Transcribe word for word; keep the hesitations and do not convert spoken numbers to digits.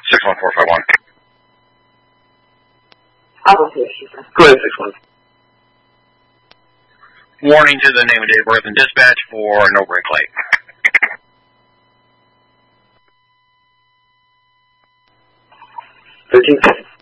six one four five one. I'll go through it. Go ahead, six one. Warning to the name and date of birth and dispatch for no brake light. Thirteen seconds.